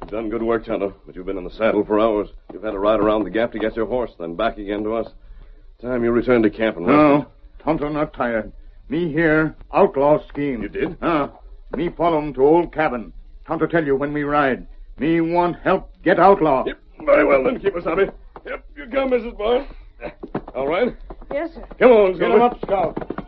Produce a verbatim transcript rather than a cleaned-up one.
You've done good work, Tonto, but you've been in the saddle for hours. You've had to ride around the gap to get your horse, then back again to us. Time you return to camp and rest. No, Tonto not tired. Me here, outlaw scheme. You did? Ah, me follow him to old cabin. Tonto tell you when we ride. Me want help get outlaw. Yep, very well then, Kemosabe. Yep, you come, Missus Boyle. All right. Yes, sir. Come on, Get Silver. him up, Scout.